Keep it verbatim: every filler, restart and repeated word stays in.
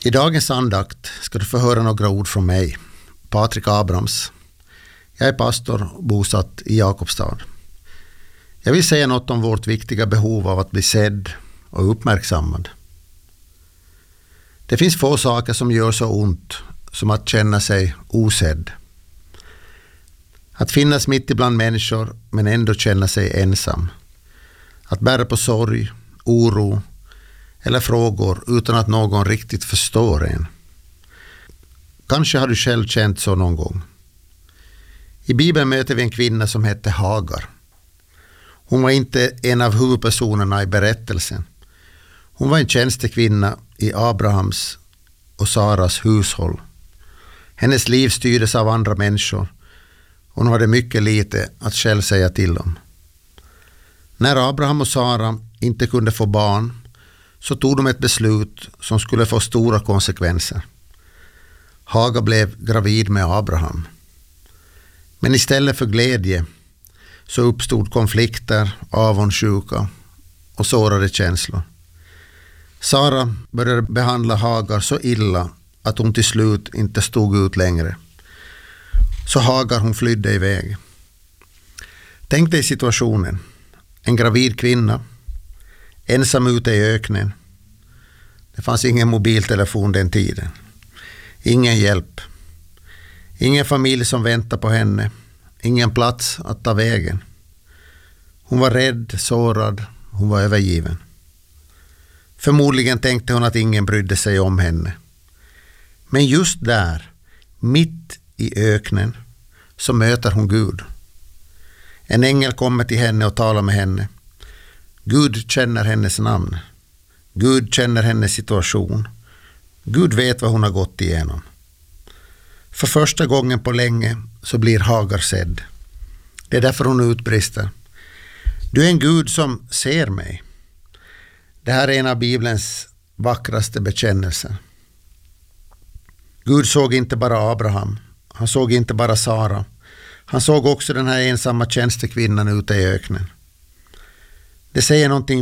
I dagens andakt ska du få höra några ord från mig, Patrik Abrams. Jag är pastor bosatt i Jakobstad. Jag vill säga något om vårt viktiga behov av att bli sedd och uppmärksammad. Det finns få saker som gör så ont som att känna sig osedd. Att finnas mitt ibland människor men ändå känna sig ensam. Att bära på sorg, oro eller frågor utan att någon riktigt förstår en. Kanske har du själv känt så någon gång. I Bibeln möter vi en kvinna som hette Hagar. Hon var inte en av huvudpersonerna i berättelsen. Hon var en tjänstekvinna i Abrahams och Saras hushåll. Hennes liv styrdes av andra människor och hon hade mycket lite att själv säga till om. När Abraham och Sara inte kunde få barn så tog de ett beslut som skulle få stora konsekvenser. Hagar blev gravid med Abraham. Men istället för glädje så uppstod konflikter, avundsjuka och sårade känslor. Sara började behandla Hagar så illa att hon till slut inte stod ut längre. Så Hagar hon flydde iväg. Tänk dig situationen. En gravid kvinna, ensam ute i öknen. Det fanns ingen mobiltelefon den tiden. Ingen hjälp. Ingen familj som väntade på henne. Ingen plats att ta vägen. Hon var rädd, sårad. Hon var övergiven. Förmodligen tänkte hon att ingen brydde sig om henne. Men just där, mitt i öknen, så möter hon Gud. En ängel kommer till henne och talar med henne. Gud känner hennes namn. Gud känner hennes situation. Gud vet vad hon har gått igenom. För första gången på länge så blir Hagar sedd. Det är därför hon utbrister. Du är en Gud som ser mig. Det här är en av Bibelns vackraste bekännelser. Gud såg inte bara Abraham. Han såg inte bara Sara. Han såg också den här ensamma tjänstekvinnan ute i öknen. Det säger någonting